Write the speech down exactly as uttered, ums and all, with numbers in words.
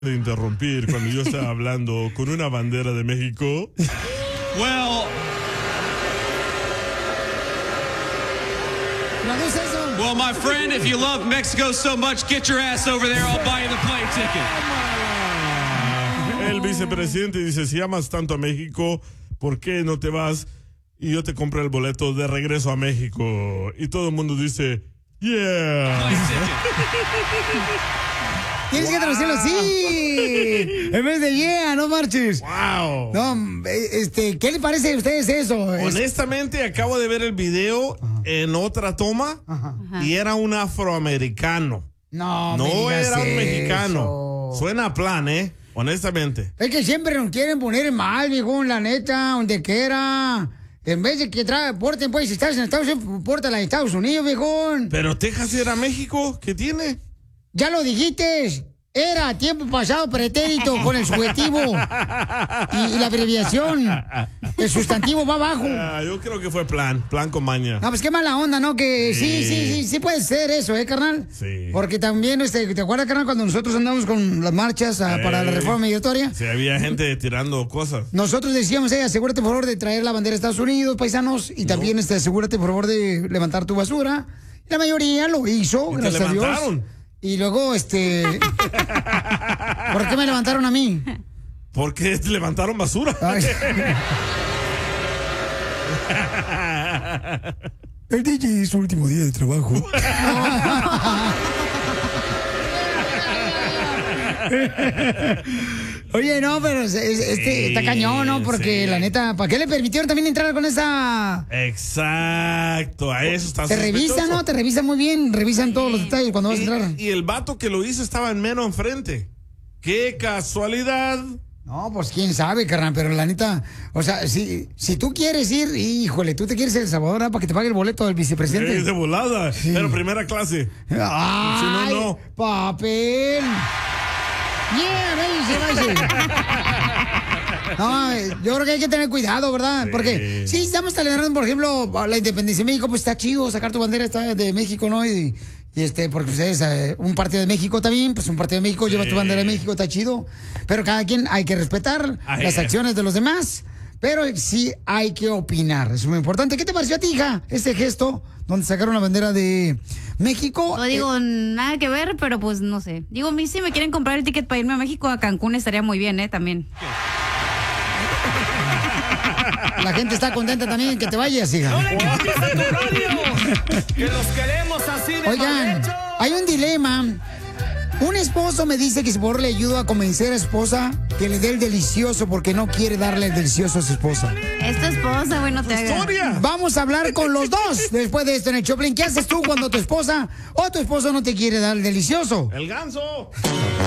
de interrumpir cuando yo estaba hablando con una bandera de México. Well, no es eso. well, my friend, if you love Mexico so much, get your ass over there. I'll buy you the plane ticket. El vicepresidente dice, si amas tanto a México, ¿por qué no te vas y yo te compro el boleto de regreso a México? Y todo el mundo dice, yeah. Plane ticket. Tienes wow. que traducirlo así. En vez de yeah, no marches. Wow. No, este, ¿qué le parece a ustedes eso? Honestamente, acabo de ver el video Ajá. en otra toma Ajá. y era un afroamericano. No, no me era un eso. mexicano. Suena a plan, ¿eh? Honestamente. Es que siempre nos quieren poner mal, viejo, la neta, donde quiera. En vez de que tra porten, pues, si estás en Estados Unidos, pórtala en Estados Unidos, viejo. Pero Texas era México, ¿qué tiene? Ya lo dijiste, era tiempo pasado pretérito con el subjetivo y, y la abreviación. El sustantivo va abajo. Ah, yo creo que fue plan, plan con maña. No, pues qué mala onda, ¿no? Que sí, sí, sí, sí, sí puede ser eso, ¿eh, carnal? Sí. Porque también, este, ¿te acuerdas, carnal, cuando nosotros andamos con las marchas a, para la reforma migratoria? Sí, había gente tirando cosas. Nosotros decíamos, eh, asegúrate por favor de traer la bandera de Estados Unidos, paisanos, y no. también, este, asegúrate por favor de levantar tu basura. La mayoría lo hizo, ¿Y gracias a Dios. Y luego, este... ¿Por qué me levantaron a mí? Porque levantaron basura. El D J es su último día de trabajo. Oye, no, pero este sí, está cañón, ¿no? Porque sí. la neta, ¿para qué le permitieron también entrar con esa...? Exacto, a eso está Te revisan, ¿no? Te revisan muy bien, revisan sí. todos los detalles cuando vas y, a entrar. Y el vato que lo hizo estaba en mero enfrente. ¡Qué casualidad! No, pues quién sabe, carnal, pero la neta, o sea, si, si tú quieres ir, híjole, tú te quieres ir a El Salvador, ¿no? Para que te pague el boleto del vicepresidente. Es de volada, sí. pero primera clase. ¡Ay, si no, no. papel! ¡Yeah, váyase, váyase! No, yo creo que hay que tener cuidado, ¿verdad? Sí. Porque sí, estamos celebrando, por ejemplo, la independencia de México, pues está chido sacar tu bandera de México, ¿no? Y, y este, porque ustedes, eh, un partido de México también, pues un partido de México sí. lleva tu bandera de México, está chido. Pero cada quien hay que respetar Ay, las acciones de los demás. Pero sí hay que opinar, es muy importante. ¿Qué te pareció a ti, hija, este gesto donde sacaron la bandera de México? No digo eh, nada que ver, pero pues no sé. Digo, a mí si me quieren comprar el ticket para irme a México, a Cancún estaría muy bien, ¿eh? También. La gente está contenta también que te vayas, hija. ¡No le cambies a tu radio! ¡Que los queremos así de Oigan, hay un dilema. Un esposo me dice que si por favor le ayudo a convencer a su esposa que le dé el delicioso porque no quiere darle el delicioso a su esposa. Es tu esposa, güey, no te hagas. Vamos a hablar con los dos después de esto en el Choplin. ¿Qué haces tú cuando tu esposa o tu esposo no te quiere dar el delicioso? ¡El ganso!